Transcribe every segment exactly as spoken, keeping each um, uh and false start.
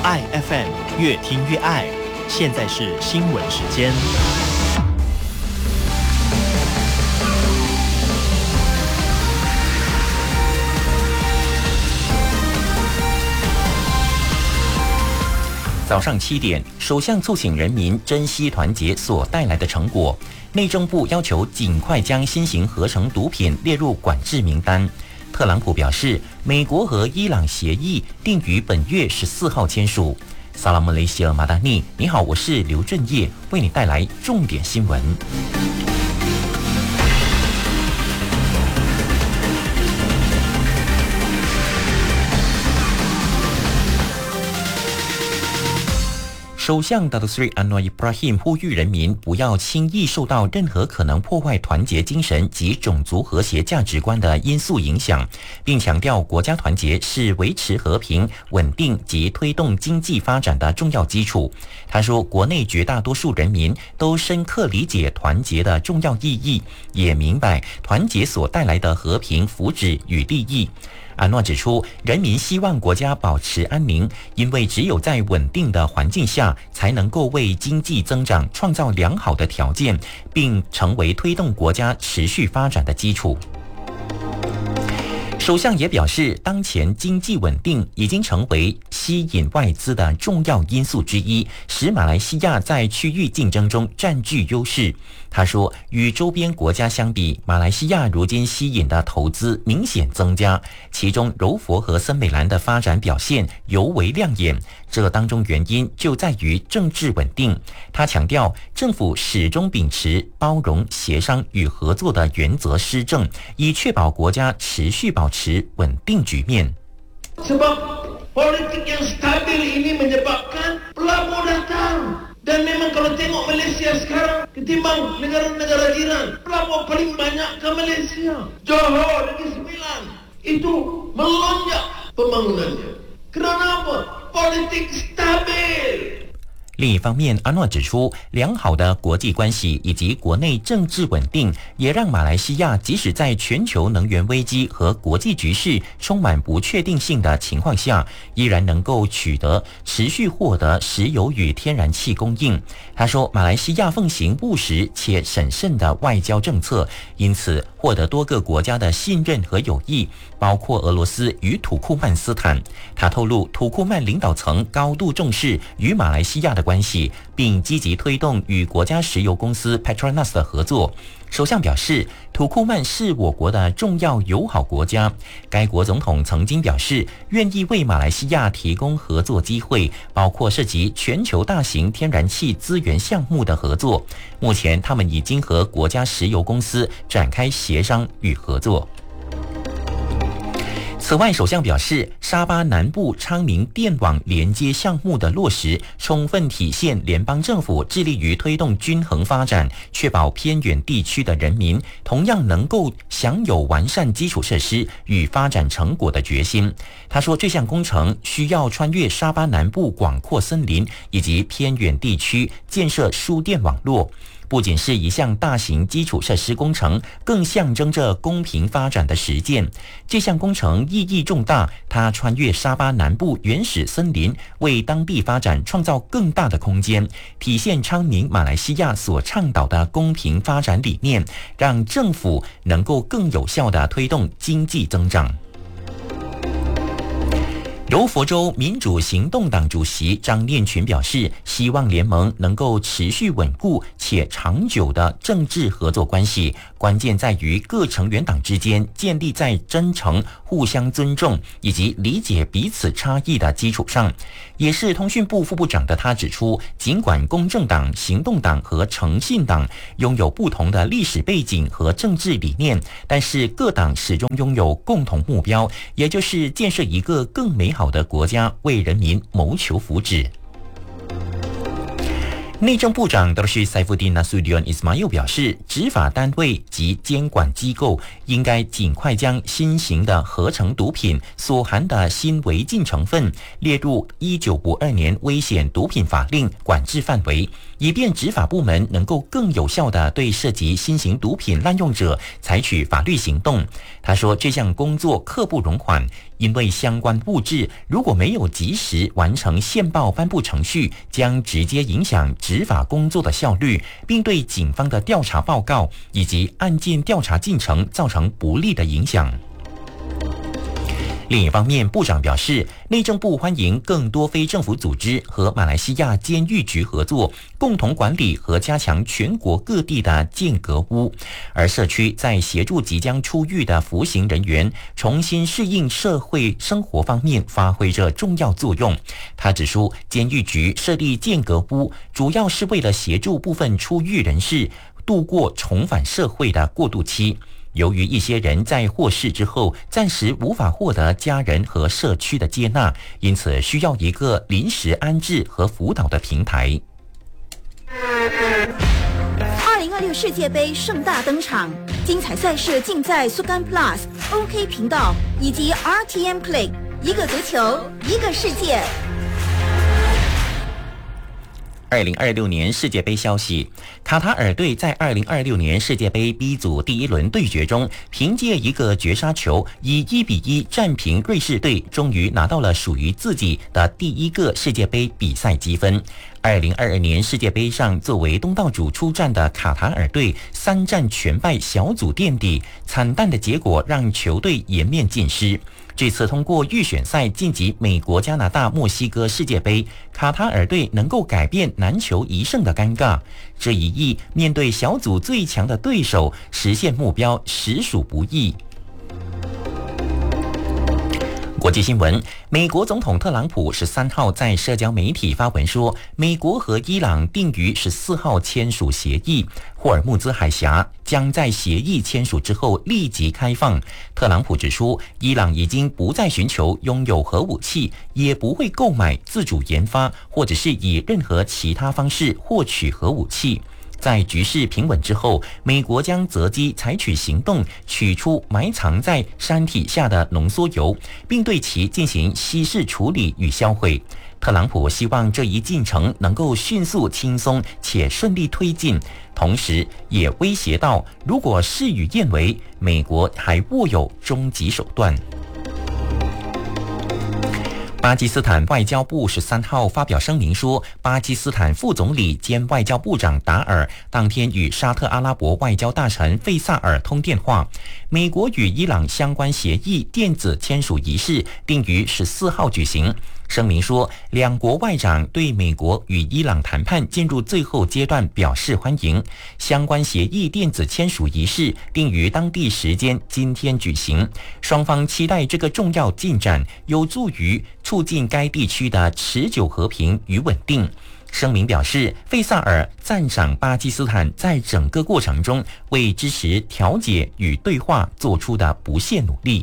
爱 F M， 越听越爱。现在是新闻时间。 早上七点，首相促请人民珍惜团结所带来的成果。内政部要求尽快将新型合成毒品列入管制名单。特朗普表示，美国和伊朗协议定于本月十四号签署。萨拉姆雷西尔马达尼，你好，我是刘振业，为你带来重点新闻。首相 Datuk Seri Anwar Ibrahim 呼吁人民不要轻易受到任何可能破坏团结精神及种族和谐价值观的因素影响，并强调国家团结是维持和平、稳定及推动经济发展的重要基础。他说，国内绝大多数人民都深刻理解团结的重要意义，也明白团结所带来的和平、福祉与利益。安诺指出，人民希望国家保持安宁，因为只有在稳定的环境下，才能够为经济增长创造良好的条件，并成为推动国家持续发展的基础。首相也表示，当前经济稳定已经成为吸引外资的重要因素之一，使马来西亚在区域竞争中占据优势。他说，与周边国家相比，马来西亚如今吸引的投资明显增加，其中柔佛和森美兰的发展表现尤为亮眼。这当中原因就在于政治稳定。他强调，政府始终秉持包容、协商与合作的原则施政，以确保国家持续保持稳定局面。 Sebab politik yang stabil ini menyebabkan pelabur datang. Dan memang kalau tengok Malaysia sekarang ketimbang negara-negara jiran, pelabur paling banyak ke Malaysia. Johor Negeri Sembilan itu melonjak pembangunannya. Kerana apa? Politik stabil. 另一方面，阿诺指出，良好的国际关系以及国内政治稳定，也让马来西亚即使在全球能源危机和国际局势充满不确定性的情况下，依然能够取得持续获得石油与天然气供应。他说，马来西亚奉行务实且审慎的外交政策，因此获得多个国家的信任和友谊，包括俄罗斯与土库曼斯坦。他透露，土库曼领导层高度重视与马来西亚的关系，并积极推动与国家石油公司 Petronas 的合作。首相表示，土库曼是我国的重要友好国家。该国总统曾经表示，愿意为马来西亚提供合作机会，包括涉及全球大型天然气资源项目的合作。目前，他们已经和国家石油公司展开协商与合作。此外，首相表示，沙巴南部昌明电网连接项目的落实，充分体现联邦政府致力于推动均衡发展，确保偏远地区的人民同样能够享有完善基础设施与发展成果的决心。他说，这项工程需要穿越沙巴南部广阔森林以及偏远地区，建设输电网络。不仅是一项大型基础设施工程，更象征着公平发展的实践。这项工程意义重大，它穿越沙巴南部原始森林，为当地发展创造更大的空间，体现昌明马来西亚所倡导的公平发展理念，让政府能够更有效地推动经济增长。柔佛州民主行动党主席张念群表示，希望联盟能够持续稳固且长久的政治合作关系，关键在于各成员党之间建立在真诚、互相尊重以及理解彼此差异的基础上。也是通讯部副部长的他指出，尽管公正党、行动党和诚信党拥有不同的历史背景和政治理念，但是各党始终拥有共同目标，也就是建设一个更美好好的国家，为人民谋求福祉。内政部长德什塞夫丁纳苏迪恩伊斯马尤表示，执法单位及监管机构应该尽快将新型的合成毒品所含的新违禁成分列入一九五二年危险毒品法令管制范围，以便执法部门能够更有效地对涉及新型毒品滥用者采取法律行动。他说，这项工作刻不容缓， 因为相关物质如果没有及时完成线报颁布程序，将直接影响执法工作的效率，并对警方的调查报告以及案件调查进程造成不利的影响。另一方面，部长表示，内政部欢迎更多非政府组织和马来西亚监狱局合作，共同管理和加强全国各地的间隔屋，而社区在协助即将出狱的服刑人员重新适应社会生活方面发挥着重要作用。他指出，监狱局设立间隔屋，主要是为了协助部分出狱人士度过重返社会的过渡期。由于一些人在获释之后暂时无法获得家人和社区的接纳，因此需要一个临时安置和辅导的平台。 二零二六世界杯盛大登场，精彩赛事尽在 Sukan Plus、O K 频道以及 R T M Play， 一个足球，一个世界。 二零二六年世界杯消息，卡塔尔队在二零二六年世界杯 B 组第一轮对决中，凭借一个绝杀球，以一比一战平瑞士队，终于拿到了属于自己的第一个世界杯比赛积分。二零二二年世界杯上，作为东道主出战的卡塔尔队三战全败，小组垫底，惨淡的结果让球队颜面尽失。这次通过预选赛晋级美国、加拿大、墨西哥世界杯，卡塔尔队能够改变难求一胜的尴尬。这一役面对小组最强的对手，实现目标实属不易。国际新闻，美国总统特朗普十三号在社交媒体发文说，美国和伊朗定于十四号签署协议，霍尔木兹海峡将在协议签署之后立即开放。特朗普指出，伊朗已经不再寻求拥有核武器，也不会购买、自主研发或者是以任何其他方式获取核武器。在局势平稳之后，美国将择机采取行动，取出埋藏在山体下的浓缩铀，并对其进行稀释处理与销毁。特朗普希望这一进程能够迅速、轻松且顺利推进，同时也威胁到，如果事与愿违，美国还握有终极手段。巴基斯坦外交部十三号发表声明说，巴基斯坦副总理兼外交部长达尔当天与沙特阿拉伯外交大臣费萨尔通电话。美国与伊朗相关协议电子签署仪式定于十四号举行。声明说，两国外长对美国与伊朗谈判进入最后阶段表示欢迎。相关协议电子签署仪式定于当地时间今天举行。双方期待这个重要进展有助于促进该地区的持久和平与稳定。声明表示，费萨尔赞赏巴基斯坦在整个过程中为支持调解与对话做出的不懈努力。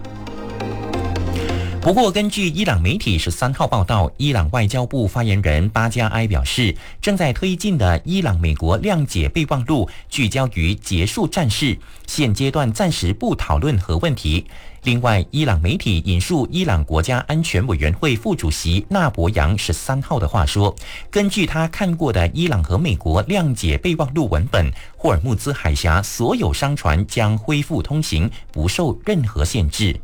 不过，根据伊朗媒体十三号报道，伊朗外交部发言人巴加埃表示，正在推进的伊朗美国谅解备忘录聚焦于结束战事，现阶段暂时不讨论核问题。另外，伊朗媒体引述伊朗国家安全委员会副主席纳博扬十三号的话说，根据他看过的伊朗和美国谅解备忘录文本，霍尔木兹海峡所有商船将恢复通行，不受任何限制。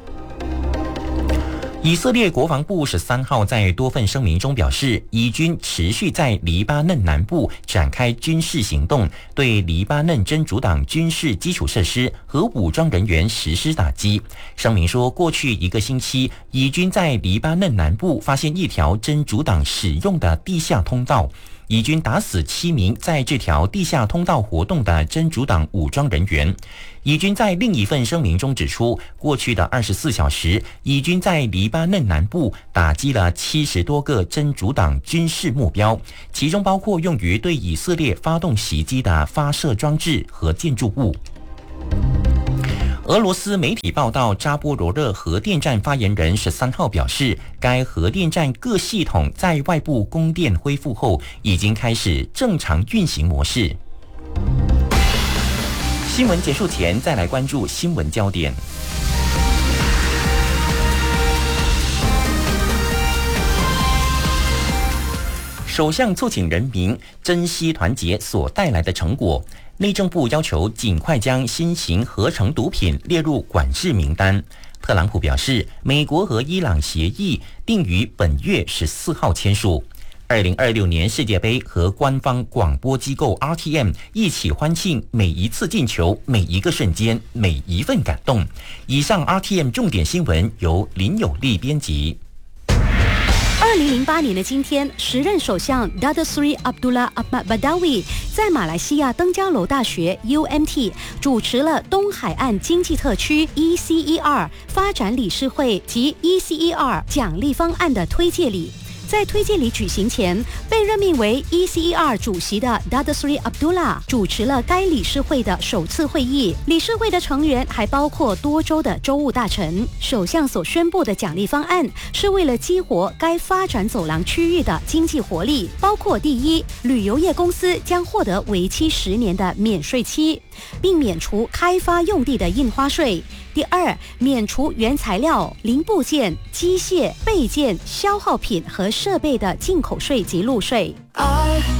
以色列国防部十三号在多份声明中表示，以军持续在黎巴嫩南部展开军事行动，对黎巴嫩真主党军事基础设施和武装人员实施打击。声明说，过去一个星期，以军在黎巴嫩南部发现一条真主党使用的地下通道。以军打死七名在这条地下通道活动的真主党武装人员。以军在另一份声明中指出，过去的二十四小时，以军在黎巴嫩南部打击了七十多个真主党军事目标，其中包括用于对以色列发动袭击的发射装置和建筑物。俄罗斯媒体报道，扎波罗热核电站发言人十三号表示，该核电站各系统在外部供电恢复后，已经开始正常运行模式。新闻结束前，再来关注新闻焦点。首相促请人民珍惜团结所带来的成果。内政部要求尽快将新型合成毒品列入管制名单。 特朗普表示，美国和伊朗协议定于本月十四号签署。二零二六年世界杯和官方广播机构 R T M 一起欢庆每一次进球、每一个瞬间、每一份感动。以上 R T M 重点新闻由林有利编辑。 二零零八年的今天，时任首相 Datuk Seri Abdullah Ahmad Badawi 在马来西亚登嘉楼大学 U M T 主持了东海岸经济特区 E C E R 发展理事会及 E C E R 奖励方案的推介礼。在推介礼举行前，被任命为 E C E R 主席的 Datuk Seri Abdullah 主持了该理事会的首次会议。理事会的成员还包括多州的州务大臣。首相所宣布的奖励方案是为了激活该发展走廊区域的经济活力，包括第一，旅游业公司将获得为期十年的免税期，并免除开发用地的印花税。第二，免除原材料、零部件、机械、备件、消耗品和设备的进口税及路税。 R